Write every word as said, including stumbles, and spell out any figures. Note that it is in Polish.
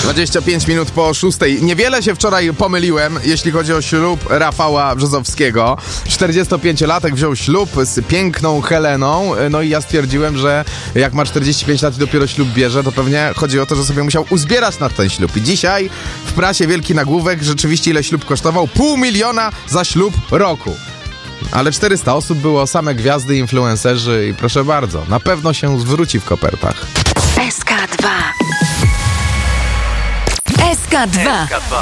dwadzieścia pięć minut po szóstej. Niewiele się wczoraj pomyliłem, jeśli chodzi o ślub Rafała Brzozowskiego. czterdziestopięciolatek wziął ślub z piękną Heleną, no i ja stwierdziłem, że jak ma czterdzieści pięć lat i dopiero ślub bierze, to pewnie chodzi o to, że sobie musiał uzbierać na ten ślub. I dzisiaj w prasie wielki nagłówek, rzeczywiście ile ślub kosztował? Pół miliona za ślub roku. Ale czterysta osób było, same gwiazdy, influencerzy i proszę bardzo, na pewno się zwróci w kopertach. S K dwa. S K dwa.